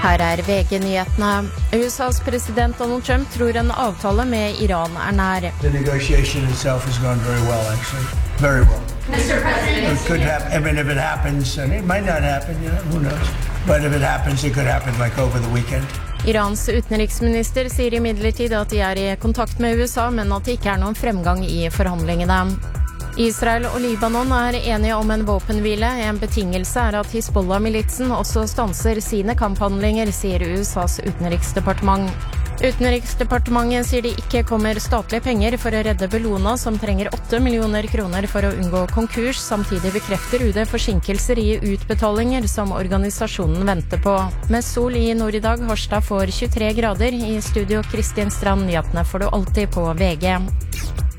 Her VG-nyhetene. USAs president Donald Trump tror en avtale med Iran nær. The negotiation itself has gone very well, actually. Very well. Mr. President. It could happen. I mean, if it happens, and it might not happen, who knows? But if it happens, it could happen like over the weekend. Irans utenriksminister sier imidlertid at de I kontakt med USA, men at det ikke noen fremgang I forhandlingene. Israel og Libanon enige om en våpenhvile. En betingelse at Hizbollah-militsen også stanser sine kamphandlinger, sier USAs utenriksdepartement. Utenriksdepartementet sier det ikke kommer statlige penger for å redde Bellona, som trenger 8 millioner kroner for å unngå konkurs. Samtidig bekrefter UD forsinkelser I utbetalinger som organisasjonen venter på. Med sol I nord I dag, Harstad får 23 grader. I studio Kristin Strand, nyhetene får du alltid på VG.